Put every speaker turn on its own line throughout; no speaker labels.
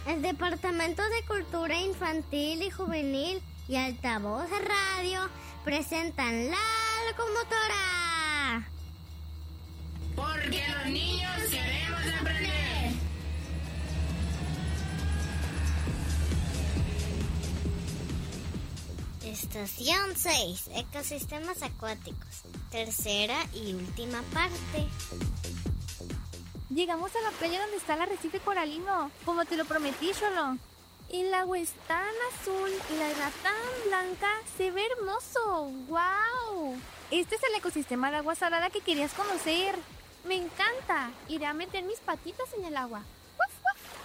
El Departamento de Cultura Infantil y Juvenil y Altavoz Radio presentan La Locomotora.
Porque los niños queremos aprender.
Estación 6, Ecosistemas Acuáticos. Tercera y última parte.
Llegamos a la playa donde está el arrecife coralino, como te lo prometí, Xolo. El agua es tan azul y la arena tan blanca, se ve hermoso. ¡Wow! Este es el ecosistema de agua salada que querías conocer. Me encanta. Iré a meter mis patitas en el agua. ¡Uf,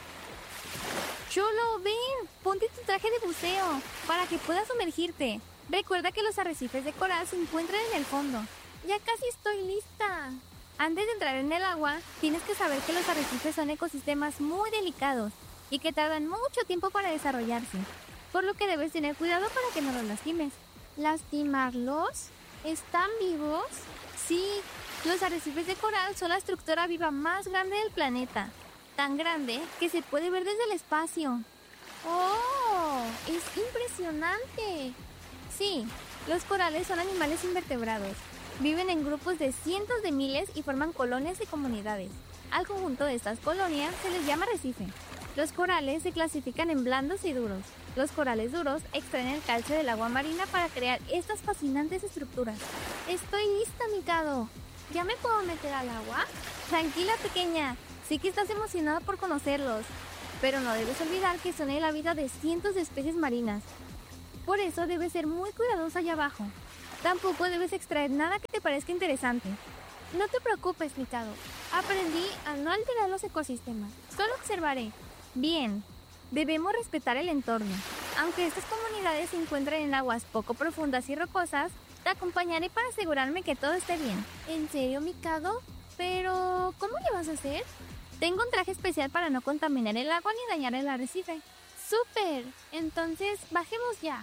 uf! Xolo, ven, ponte tu traje de buceo para que puedas sumergirte. Recuerda que los arrecifes de coral se encuentran en el fondo. Ya casi estoy lista. Antes de entrar en el agua, tienes que saber que los arrecifes son ecosistemas muy delicados y que tardan mucho tiempo para desarrollarse, por lo que debes tener cuidado para que no los lastimes. ¿Lastimarlos? ¿Están vivos? Sí, los arrecifes de coral son la estructura viva más grande del planeta, tan grande que se puede ver desde el espacio. ¡Oh! ¡Es impresionante! Sí, los corales son animales invertebrados. Viven en grupos de cientos de miles y forman colonias y comunidades. Al conjunto de estas colonias se les llama arrecife. Los corales se clasifican en blandos y duros. Los corales duros extraen el calcio del agua marina para crear estas fascinantes estructuras. Estoy lista, Mikado. ¿Ya me puedo meter al agua? Tranquila, pequeña. Sé que estás emocionada por conocerlos, pero no debes olvidar que son la vida de cientos de especies marinas. Por eso debes ser muy cuidadosa allá abajo. Tampoco debes extraer nada que te parezca interesante. No te preocupes, Mikado. Aprendí a no alterar los ecosistemas. Solo observaré. Bien, debemos respetar el entorno. Aunque estas comunidades se encuentran en aguas poco profundas y rocosas, te acompañaré para asegurarme que todo esté bien. ¿En serio, Mikado? Pero, ¿cómo le vas a hacer? Tengo un traje especial para no contaminar el agua ni dañar el arrecife. ¡Súper! Entonces, bajemos ya.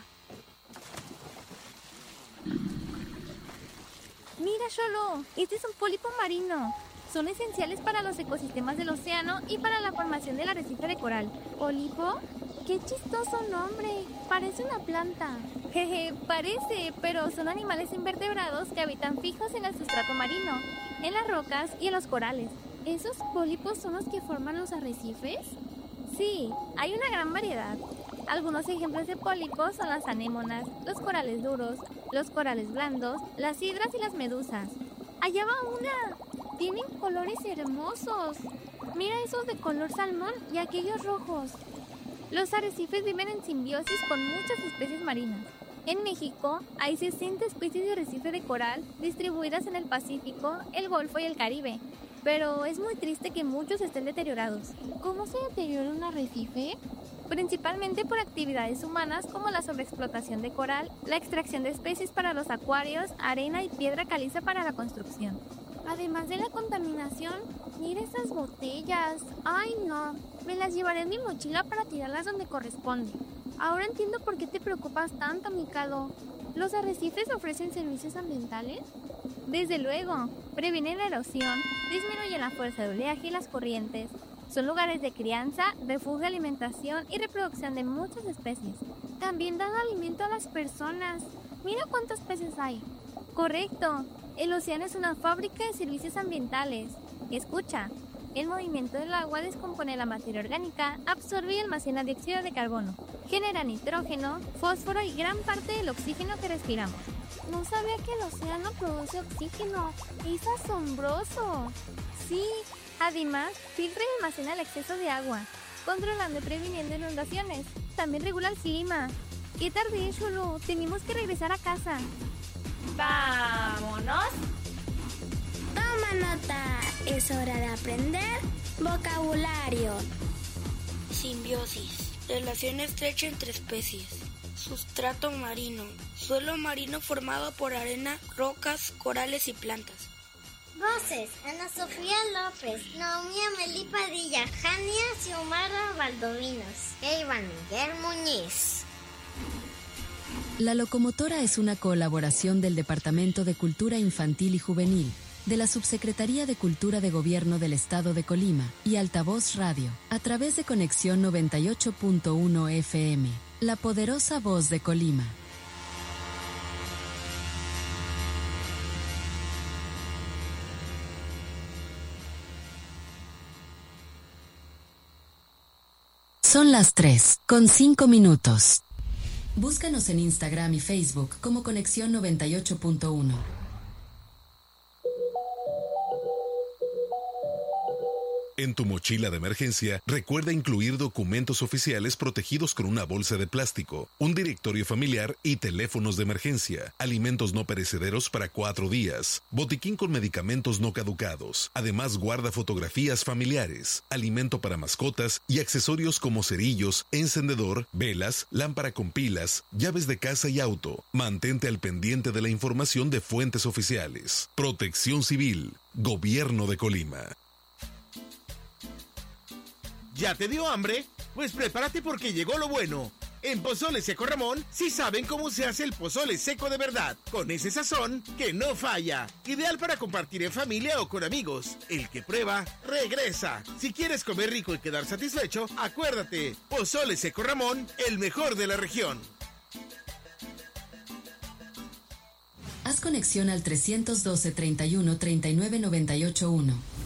Mira, Xolo, este es un pólipo marino. Son esenciales para los ecosistemas del océano y para la formación del arrecife de coral. ¿Pólipo? ¡Qué chistoso nombre! Parece una planta. Jeje, parece, pero son animales invertebrados que habitan fijos en el sustrato marino, en las rocas y en los corales. ¿Esos pólipos son los que forman los arrecifes? Sí, hay una gran variedad. Algunos ejemplos de pólipos son las anémonas, los corales duros, los corales blandos, las hidras y las medusas. ¡Allá va una! Tienen colores hermosos. Mira esos de color salmón y aquellos rojos. Los arrecifes viven en simbiosis con muchas especies marinas. En México hay 60 especies de arrecife de coral distribuidas en el Pacífico, el Golfo y el Caribe. Pero es muy triste que muchos estén deteriorados. ¿Cómo se deteriora un arrecife? Principalmente por actividades humanas como la sobreexplotación de coral, la extracción de especies para los acuarios, arena y piedra caliza para la construcción. Además de la contaminación, mira esas botellas. ¡Ay, no! Me las llevaré en mi mochila para tirarlas donde corresponde. Ahora entiendo por qué te preocupas tanto, Mikado. ¿Los arrecifes ofrecen servicios ambientales? Desde luego, previenen la erosión, disminuyen la fuerza de oleaje y las corrientes. Son lugares de crianza, refugio, alimentación y reproducción de muchas especies. También dan alimento a las personas. Mira cuántos peces hay. Correcto, el océano es una fábrica de servicios ambientales. Escucha, el movimiento del agua descompone la materia orgánica, absorbe y almacena dióxido de carbono. Genera nitrógeno, fósforo y gran parte del oxígeno que respiramos. No sabía que el océano produce oxígeno. ¡Es asombroso! Sí, además, filtra y almacena el exceso de agua, controlando y previniendo inundaciones. También regula el clima. ¡Qué tarde, Xolo! Tenemos que regresar a casa.
¡Vámonos!
Toma nota. Es hora de aprender vocabulario.
Simbiosis. Relación estrecha entre especies. Sustrato marino. Suelo marino formado por arena, rocas, corales y plantas.
Voces: Ana Sofía López, Naomi Amelí Padilla, Jania Xiomara Valdovinos, Iván Miguel Muñiz.
La Locomotora es una colaboración del Departamento de Cultura Infantil y Juvenil, de la Subsecretaría de Cultura de Gobierno del Estado de Colima y Altavoz Radio, a través de Conexión 98.1 FM, la poderosa voz de Colima. Son las 3:05. Búscanos en Instagram y Facebook como Conexión 98.1.
En tu mochila de emergencia, recuerda incluir documentos oficiales protegidos con una bolsa de plástico, un directorio familiar y teléfonos de emergencia, alimentos no perecederos para 4 días, botiquín con medicamentos no caducados. Además, guarda fotografías familiares, alimento para mascotas y accesorios como cerillos, encendedor, velas, lámpara con pilas, llaves de casa y auto. Mantente al pendiente de la información de fuentes oficiales. Protección Civil, Gobierno de Colima.
¿Ya te dio hambre? Pues prepárate porque llegó lo bueno. En Pozole Seco Ramón sí saben cómo se hace el pozole seco de verdad, con ese sazón que no falla. Ideal para compartir en familia o con amigos. El que prueba, regresa. Si quieres comer rico y quedar satisfecho, acuérdate, Pozole Seco Ramón, el mejor de la región.
Haz conexión al 312 31 39 98 1.